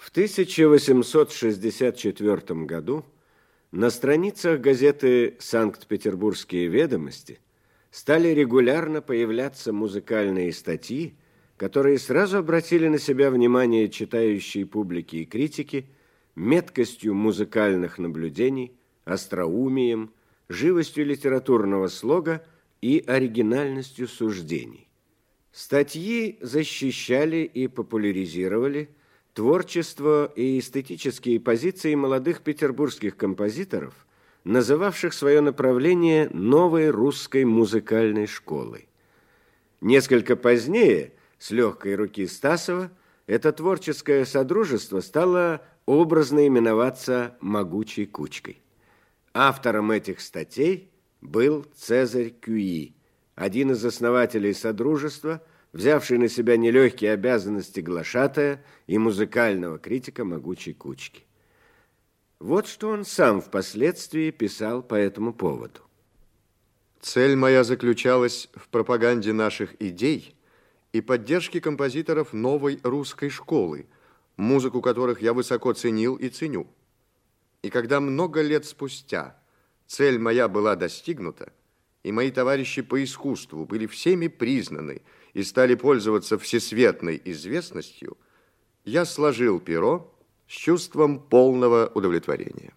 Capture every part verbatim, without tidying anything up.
В тысяча восемьсот шестьдесят четвёртом году на страницах газеты «Санкт-Петербургские ведомости» стали регулярно появляться музыкальные статьи, которые сразу обратили на себя внимание читающей публики и критики меткостью музыкальных наблюдений, остроумием, живостью литературного слога и оригинальностью суждений. Статьи защищали и популяризировали творчество и эстетические позиции молодых петербургских композиторов, называвших свое направление новой русской музыкальной школой. Несколько позднее, с легкой руки Стасова, это творческое содружество стало образно именоваться «Могучей кучкой». Автором этих статей был Цезарь Кюи, один из основателей содружества, взявший на себя нелегкие обязанности глашатая и музыкального критика «Могучей кучки». Вот что он сам впоследствии писал по этому поводу. Цель моя заключалась в пропаганде наших идей и поддержке композиторов новой русской школы, музыку которых я высоко ценил и ценю. И когда много лет спустя цель моя была достигнута, и мои товарищи по искусству были всеми признаны и стали пользоваться всесветной известностью, я сложил перо с чувством полного удовлетворения.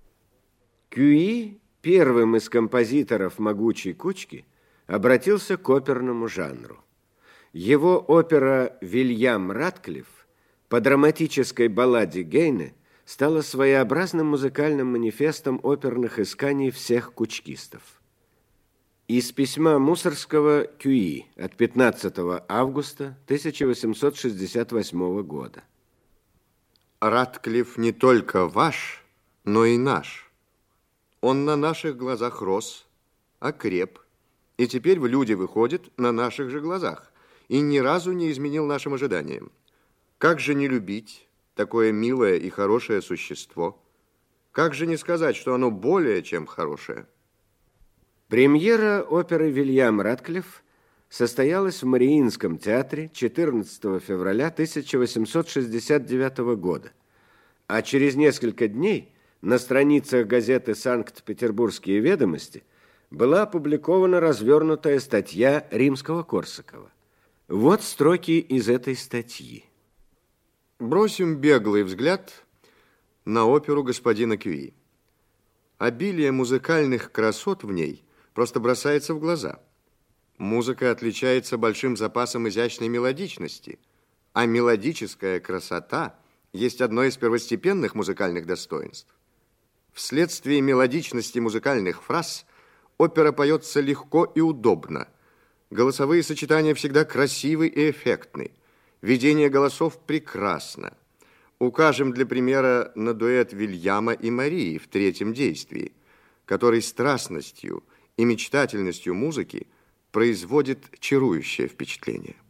Кюи, первым из композиторов «Могучей кучки», обратился к оперному жанру. Его опера «Вильям Ратклифф» по драматической балладе Гейне стала своеобразным музыкальным манифестом оперных исканий всех кучкистов. Из письма Мусоргского Кюи от пятнадцатого августа тысяча восемьсот шестьдесят восьмого года. Ратклифф не только ваш, но и наш. Он на наших глазах рос, окреп, и теперь в люди выходит на наших же глазах, и ни разу не изменил нашим ожиданиям. Как же не любить такое милое и хорошее существо? Как же не сказать, что оно более чем хорошее? Премьера оперы «Вильям Ратклифф» состоялась в Мариинском театре четырнадцатого февраля тысяча восемьсот шестьдесят девятого года, а через несколько дней на страницах газеты «Санкт-Петербургские ведомости» была опубликована развернутая статья Римского-Корсакова. Вот строки из этой статьи. Бросим беглый взгляд на оперу господина Кюи. Обилие музыкальных красот в ней просто бросается в глаза. Музыка отличается большим запасом изящной мелодичности, а мелодическая красота есть одно из первостепенных музыкальных достоинств. Вследствие мелодичности музыкальных фраз опера поется легко и удобно. Голосовые сочетания всегда красивы и эффектны. Ведение голосов прекрасно. Укажем для примера на дуэт Вильяма и Марии в третьем действии, который страстностью и мечтательностью музыки производит чарующее впечатление.